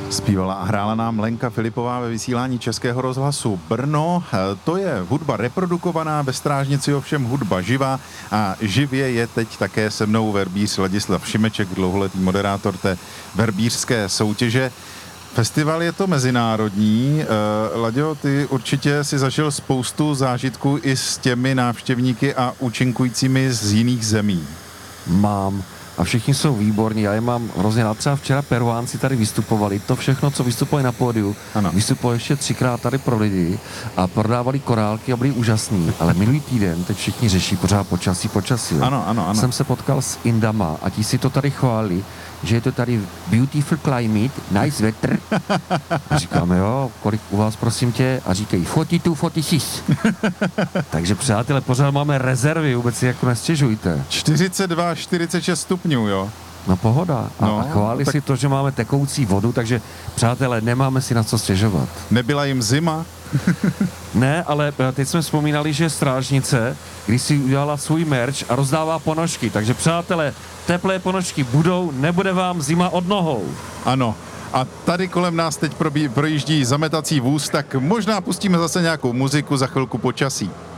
Zpívala a hrála nám Lenka Filipová ve vysílání Českého rozhlasu Brno. To je hudba reprodukovaná, ve Strážnici ovšem hudba živá a živě je teď také se mnou verbíř Ladislav Šimeček, dlouholetý moderátor té verbířské soutěže. Festival je to mezinárodní. Laďo, ty určitě si zažil spoustu zážitků i s těmi návštěvníky a účinkujícími z jiných zemí. Mám. A všichni jsou výborní, já je mám hrozně rád. Třeba včera Peruánci tady vystupovali, to všechno, co vystupovali na pódiu, vystupovali ještě 3krát tady pro lidi a prodávali korálky a byli úžasní. Ale minulý týden teď všichni řeší pořád počasí. Ano. Jsem se potkal s Indama a ti si to tady chválili, že je to tady beautiful climate, nice weather. A říkáme, jo, kolik u vás, prosím tě? A říkají 42, 46. Takže přátelé, pořád máme rezervy, vůbec si jako nestěžujte. 42, 46 stupňů, jo? No pohoda. A chválí si to, že máme tekoucí vodu, takže přátelé, nemáme si na co stěžovat. Nebyla jim zima? Ne, ale teď jsme vzpomínali, že Strážnice, když si udělala svůj merch a rozdává ponožky, takže přátelé, teplé ponožky budou, nebude vám zima od nohou. Ano. A tady kolem nás teď projíždí zametací vůz, tak možná pustíme zase nějakou muziku, za chvilku počasí.